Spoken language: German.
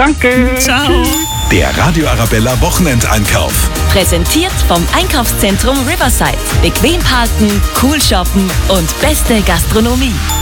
Danke. Ciao. Der Radio Arabella Wochenendeinkauf. Präsentiert vom Einkaufszentrum Riverside. Bequem parken, cool shoppen und beste Gastronomie.